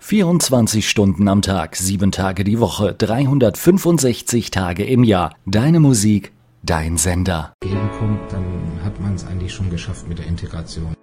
24 Stunden am Tag, 7 Tage die Woche, 365 Tage im Jahr. Deine Musik, dein Sender. Jeden Punkt, dann hat man es eigentlich schon geschafft mit der Integration.